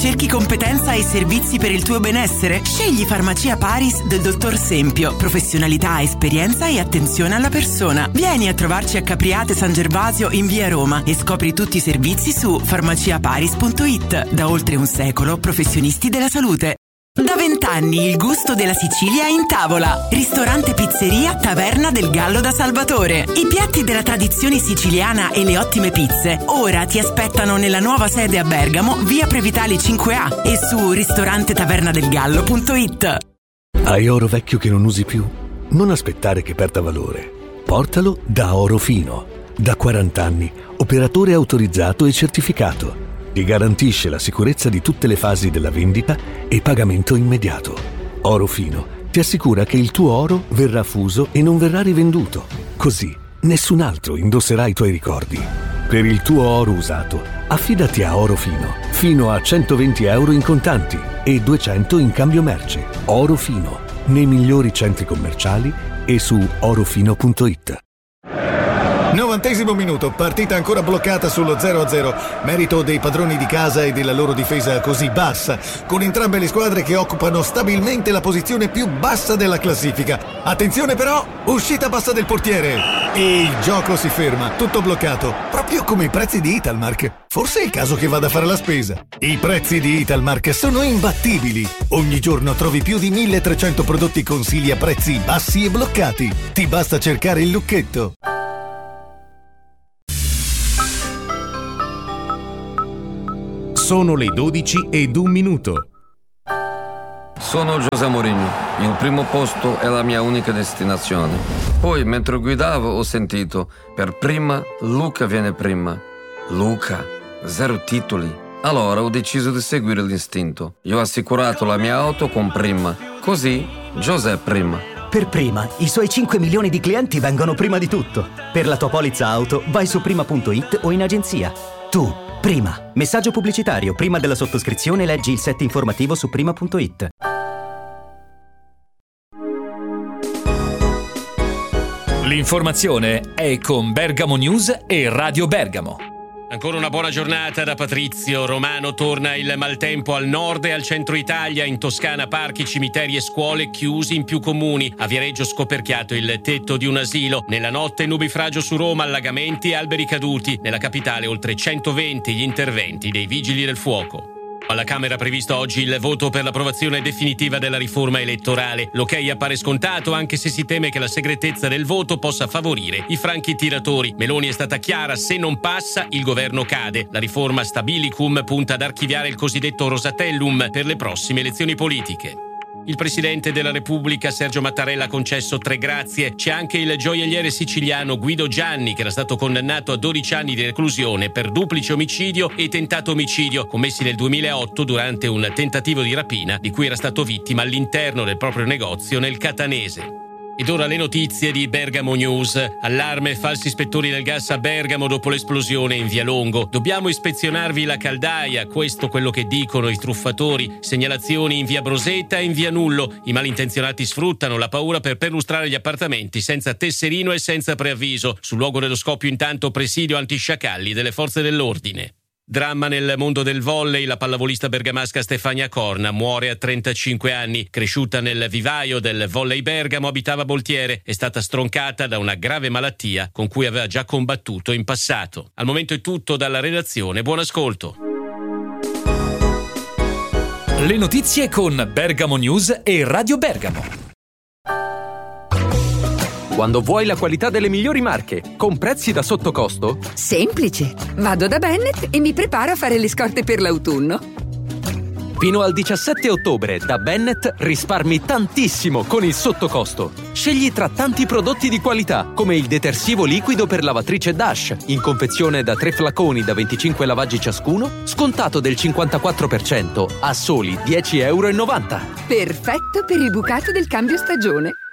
Cerchi competenza e servizi per il tuo benessere? Scegli Farmacia Paris del dottor Sempio. Professionalità, esperienza e attenzione alla persona. Vieni a trovarci a Capriate San Gervasio in via Roma e scopri tutti i servizi su farmaciaparis.it. Da oltre un secolo, professionisti della salute. Da 20 anni il gusto della Sicilia è in tavola. Ristorante Pizzeria Taverna del Gallo da Salvatore. I piatti della tradizione siciliana e le ottime pizze ora ti aspettano nella nuova sede a Bergamo, via Previtali 5A e su ristorantetavernadelgallo.it. Hai oro vecchio che non usi più? Non aspettare che perda valore. Portalo da Orofino. Da 40 anni, operatore autorizzato e certificato. Ti garantisce la sicurezza di tutte le fasi della vendita e pagamento immediato. Orofino ti assicura che il tuo oro verrà fuso e non verrà rivenduto. Così nessun altro indosserà i tuoi ricordi. Per il tuo oro usato, affidati a Orofino. Fino a 120 euro in contanti e 200 in cambio merce. Orofino, nei migliori centri commerciali e su orofino.it. 90° minuto, partita ancora bloccata sullo 0-0, merito dei padroni di casa e della loro difesa così bassa, con entrambe le squadre che occupano stabilmente la posizione più bassa della classifica. Attenzione però, uscita bassa del portiere e il gioco si ferma, tutto bloccato, proprio come i prezzi di Italmark. Forse è il caso che vada a fare la spesa. I prezzi di Italmark sono imbattibili. Ogni giorno trovi più di 1300 prodotti consigli a prezzi bassi e bloccati. Ti basta cercare il lucchetto. Sono le 12:01. Sono José Mourinho. Il primo posto è la mia unica destinazione. Poi, mentre guidavo, ho sentito: per prima, Luca viene prima. Luca, 0 titoli. Allora ho deciso di seguire l'istinto. Io ho assicurato la mia auto con Prima. Così, José prima. Per Prima, i suoi 5 milioni di clienti vengono prima di tutto. Per la tua polizza auto, vai su prima.it o in agenzia. Tu, Prima. Messaggio pubblicitario. Prima della sottoscrizione leggi il set informativo su prima.it. L'informazione è con Bergamo News e Radio Bergamo. Ancora una buona giornata da Patrizio Romano. Torna il maltempo al nord e al centro Italia. In Toscana parchi, cimiteri e scuole chiusi in più comuni. A Viareggio scoperchiato il tetto di un asilo. Nella notte nubifragio su Roma, allagamenti e alberi caduti. Nella capitale oltre 120 gli interventi dei vigili del fuoco. Alla Camera previsto oggi il voto per l'approvazione definitiva della riforma elettorale. L'ok appare scontato, anche se si teme che la segretezza del voto possa favorire i franchi tiratori. Meloni è stata chiara: se non passa, il governo cade. La riforma Stabilicum punta ad archiviare il cosiddetto Rosatellum per le prossime elezioni politiche. Il presidente della Repubblica Sergio Mattarella ha concesso 3 grazie. C'è anche il gioielliere siciliano Guido Gianni, che era stato condannato a 12 anni di reclusione per duplice omicidio e tentato omicidio commessi nel 2008 durante un tentativo di rapina di cui era stato vittima all'interno del proprio negozio nel Catanese. Ed ora le notizie di Bergamo News. Allarme, falsi ispettori del gas a Bergamo dopo l'esplosione in via Longo. Dobbiamo ispezionarvi la caldaia, questo quello che dicono i truffatori. Segnalazioni in via Broseta e in via Nullo. I malintenzionati sfruttano la paura per perlustrare gli appartamenti senza tesserino e senza preavviso. Sul luogo dello scoppio intanto presidio antisciacalli delle forze dell'ordine. Dramma nel mondo del volley, la pallavolista bergamasca Stefania Corna muore a 35 anni. Cresciuta nel vivaio del volley Bergamo, abitava a Boltiere, è stata stroncata da una grave malattia con cui aveva già combattuto in passato. Al momento è tutto dalla redazione, buon ascolto. Le notizie con Bergamo News e Radio Bergamo. Quando vuoi la qualità delle migliori marche, con prezzi da sottocosto? Semplice. Vado da Bennett e mi preparo a fare le scorte per l'autunno. Fino al 17 ottobre da Bennett risparmi tantissimo con il sottocosto. Scegli tra tanti prodotti di qualità, come il detersivo liquido per lavatrice Dash, in confezione da 3 flaconi da 25 lavaggi ciascuno, scontato del 54% a soli €10,90. Perfetto per il bucato del cambio stagione.